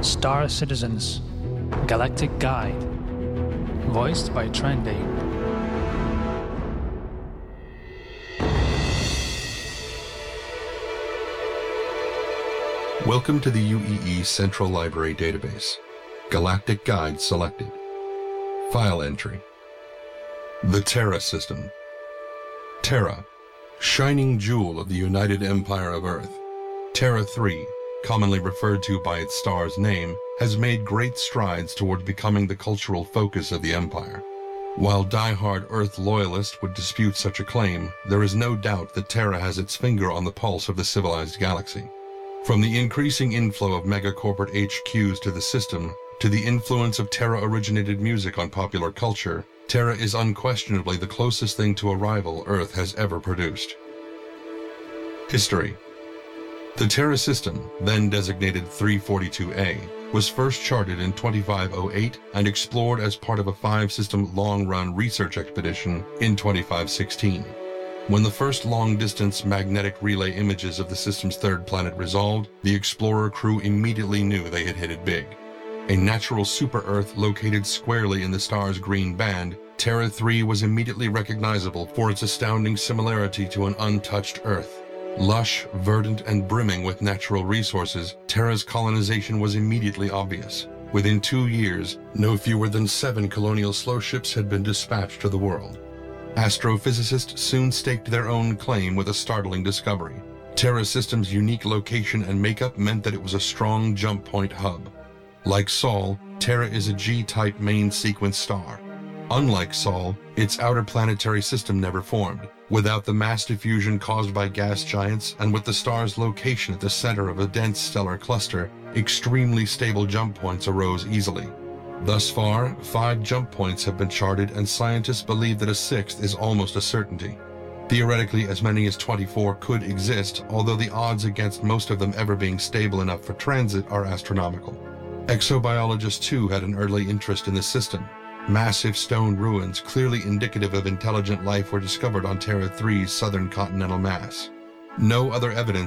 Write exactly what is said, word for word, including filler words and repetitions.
Star Citizens Galactic Guide, voiced by Trendy. Welcome to the U E E Central Library Database. Galactic Guide selected. File entry. The Terra System. Terra, shining jewel of the United Empire of Earth. Terra three, commonly referred to by its star's name, has made great strides toward becoming the cultural focus of the Empire. While die-hard Earth loyalists would dispute such a claim, there is no doubt that Terra has its finger on the pulse of the civilized galaxy. From the increasing inflow of mega-corporate H Qs to the system, to the influence of Terra-originated music on popular culture, Terra is unquestionably the closest thing to a rival Earth has ever produced. History. The Terra system, then designated three forty-two A, was first charted in twenty-five oh eight and explored as part of a five-system long-run research expedition in twenty-five sixteen. When the first long-distance magnetic relay images of the system's third planet resolved, the Explorer crew immediately knew they had hit it big. A natural super-Earth located squarely in the star's green band, Terra three was immediately recognizable for its astounding similarity to an untouched Earth. Lush, verdant, and brimming with natural resources, Terra's colonization was immediately obvious. Within two years, no fewer than seven colonial slow ships had been dispatched to the world. Astrophysicists soon staked their own claim with a startling discovery. Terra system's unique location and makeup meant that it was a strong jump point hub. Like Sol, Terra is a G-type main sequence star. Unlike Sol, its outer planetary system never formed. Without the mass diffusion caused by gas giants and with the star's location at the center of a dense stellar cluster, extremely stable jump points arose easily. Thus far, five jump points have been charted, and scientists believe that a sixth is almost a certainty. Theoretically, as many as twenty-four could exist, although the odds against most of them ever being stable enough for transit are astronomical. Exobiologists too had an early interest in the system. Massive stone ruins, clearly indicative of intelligent life, were discovered on Terra three's southern continental mass. No other evidence